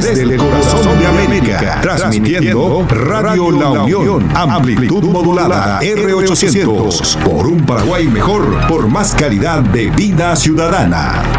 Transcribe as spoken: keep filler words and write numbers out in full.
desde el corazón de América, transmitiendo Radio La Unión, amplitud modulada R ochocientos, por un Paraguay mejor, por más calidad de vida ciudadana.